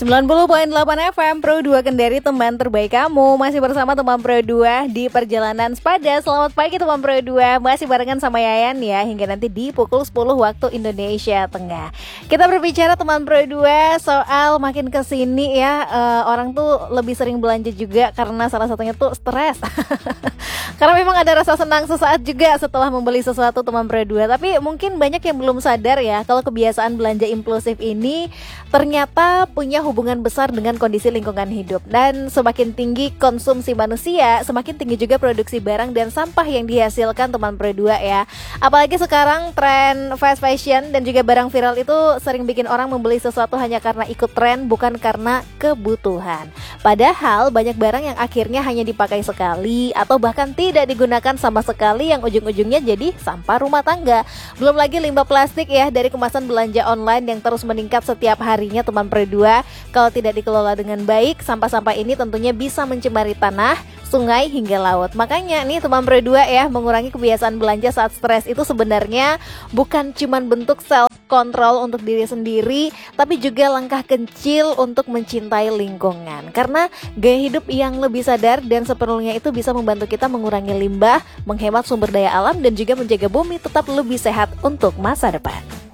90,8 FM Pro 2 Kendari, teman terbaik kamu. Masih bersama teman Pro 2 di perjalanan sepada. Selamat pagi teman Pro 2. Masih barengan sama Yayan ya, hingga nanti di pukul 10 waktu Indonesia Tengah. Kita berbicara teman Pro 2 soal makin kesini ya, orang tuh lebih sering belanja juga karena salah satunya tuh stres. Karena memang ada rasa senang sesaat juga setelah membeli sesuatu teman Pro 2. Tapi mungkin banyak yang belum sadar ya, kalau kebiasaan belanja impulsif ini ternyata punya hubungan besar dengan kondisi lingkungan hidup. Dan semakin tinggi konsumsi manusia, semakin tinggi juga produksi barang dan sampah yang dihasilkan teman Pro 2 ya. Apalagi sekarang tren fast fashion dan juga barang viral itu sering bikin orang membeli sesuatu hanya karena ikut tren, bukan karena kebutuhan. Padahal banyak barang yang akhirnya hanya dipakai sekali atau bahkan tidak digunakan sama sekali, yang ujung-ujungnya jadi sampah rumah tangga. Belum lagi limbah plastik ya dari kemasan belanja online yang terus meningkat setiap harinya teman Pro 2. Kalau tidak dikelola dengan baik, sampah-sampah ini tentunya bisa mencemari tanah, sungai hingga laut. Makanya nih teman Pro 2 ya, mengurangi kebiasaan belanja saat stres itu sebenarnya bukan cuman bentuk self control untuk diri sendiri, tapi juga langkah kecil untuk mencintai lingkungan. Karena gaya hidup yang lebih sadar dan sepenuhnya itu bisa membantu kita mengurangi limbah, menghemat sumber daya alam, dan juga menjaga bumi tetap lebih sehat untuk masa depan.